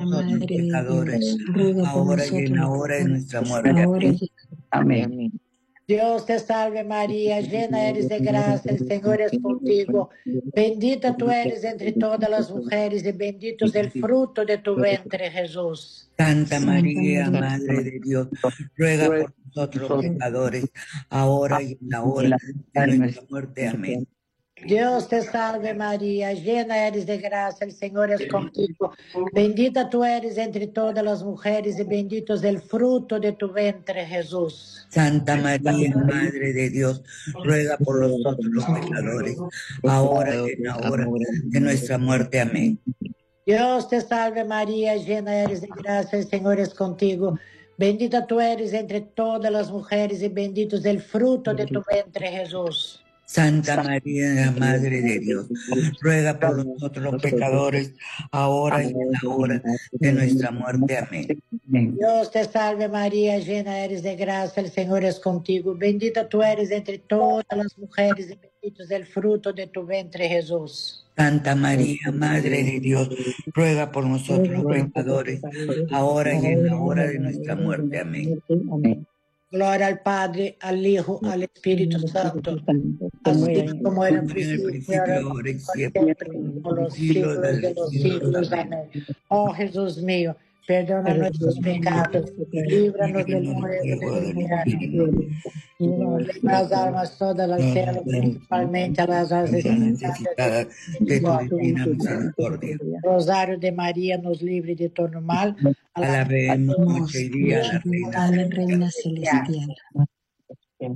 nosotros Madre de pecadores, Dios, ruega por ahora y en nosotros la hora de pecadores, nuestra muerte. ahora Amén. y Amén. Dios te salve María, llena eres de gracia, el Señor es contigo. Bendita tú eres entre todas las mujeres y bendito es el fruto de tu vientre, Jesús. Santa Santa María, María, Madre de Dios, ruega por nosotros los pecadores, ahora y en la hora de nuestra muerte. Amén. Dios te salve María, llena eres de gracia, el Señor es contigo. Bendita tú eres entre todas las mujeres y bendito es el fruto de tu vientre, Jesús. Santa María, Madre de Dios, ruega por nosotros los pecadores, ahora y en la hora de nuestra muerte. Amén. Dios te salve María, llena eres de gracia, el Señor es contigo. Bendita tú eres entre todas las mujeres y bendito es el fruto de tu vientre, Jesús. Santa María, Madre de Dios, ruega por nosotros los pecadores, ahora y en la hora de nuestra muerte. Amén. Dios te salve María, llena eres de gracia, el Señor es contigo. Bendita tú eres entre todas las mujeres y bendito es el fruto de tu vientre, Jesús. Santa María, Madre de Dios, ruega por nosotros los pecadores, ahora y en la hora de nuestra muerte. Amén. Gloria al Padre, al Hijo, al Espíritu Santo, así como era en En el principio, ahora principio, ahora y y siempre, por los siglos de los siglos. Amén. Oh Jesús mío, perdona nuestros pecados y líbranos del fuego del infierno. Libra las almas todas al cielo, principalmente a las almas necesitadas de tu divina misericordia. Rosario de María nos libre de todo mal. Alabemos noche y día a la a la Reina Reina Celestial.